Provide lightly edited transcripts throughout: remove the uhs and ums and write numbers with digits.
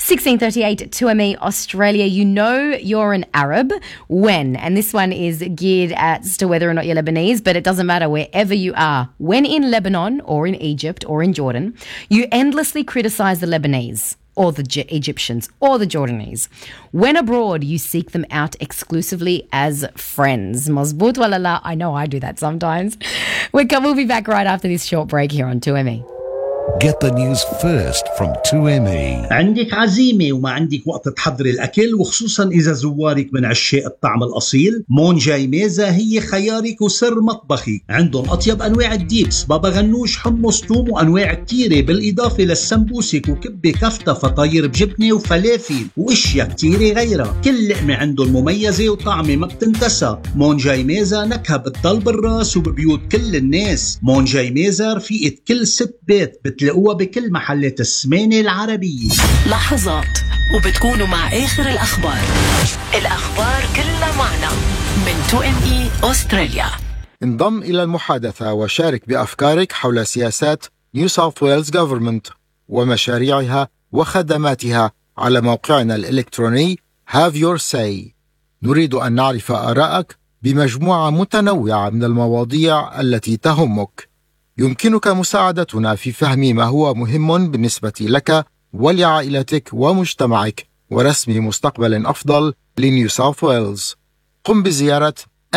16:38 2ME Australia. You know you're an Arab when, and this one is geared as to whether or not you're Lebanese, but it doesn't matter wherever you are. When in Lebanon or in Egypt or in Jordan, you endlessly criticize the Lebanese or the Egyptians or the Jordanese. When abroad, you seek them out exclusively as friends. Mazboot walala, I know I do that sometimes. We'll be back right after this short break here on 2ME. Get the news first from 2ME. عندك عزيمة وما عندك وقت تحضر الأكل، وخصوصا إذا زوارك من عشاق الطعم الأصيل، مون جاي ميزة هي خيارك وسر مطبخك. عندهم أطيب أنواع الديبس، بابا غنوش، حمص، توم، وأنواع كتيرة، بالإضافة للسمبوسك وكبة كفتة، فطاير بجبنة وفلافل وأشياء كتيرة غيرها. كل لقمة عندهم مميزة وطعمة ما بتنتسى. مون جاي ميزة نكهة بتضل بالراس وببيوت كل الناس. مون جاي ميزة رفيقة كل ست بيت، بتلاقوها بكل محلات السمانة العربية. لحظات وبتكونوا مع آخر الأخبار كلها معنا من 2ME أستراليا. انضم إلى المحادثة وشارك بأفكارك حول سياسات نيو ساوث ويلز Government ومشاريعها وخدماتها على موقعنا الإلكتروني Have Your Say. نريد أن نعرف آراءك بمجموعة متنوعة من المواضيع التي تهمك. يمكنك مساعدتنا في فهم ما هو مهم بالنسبة لك ولعائلتك ومجتمعك ورسم مستقبل أفضل لنيو ساوث ويلز. قم بزيارة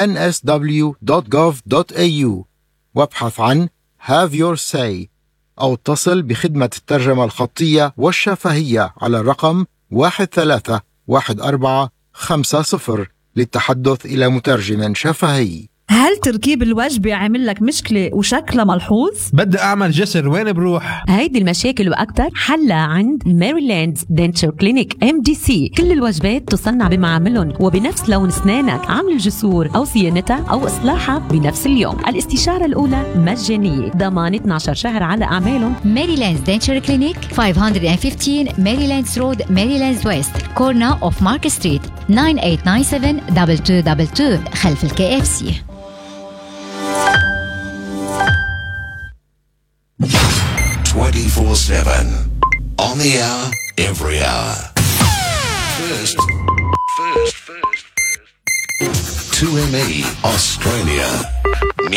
nsw.gov.au وابحث عن Have Your Say أو اتصل بخدمة الترجمة الخطية والشفهية على الرقم 131450 للتحدث إلى مترجم شفهي. هل تركيب الوجبة عامل لك مشكلة وشكلها ملحوظ؟ بدي أعمل جسر، وين بروح؟ هيدي المشاكل وأكتر حلها عند ميريلاند دنتشر كلينيك MDC. كل الوجبات تصنع بمعاملهم وبنفس لون أسنانك. عمل الجسور أو صيانتها أو إصلاحها بنفس اليوم. الاستشارة الأولى مجانية، ضمان 12 شهر على أعمالهم. ميريلاند دنتشر كلينيك 515 ميريلاندز رود، ميريلاندز ويست، كورنا أوف مارك ستريت، 9897-2222 خلف KFC. 24/7 on the hour, every hour. First. 2ME Australia.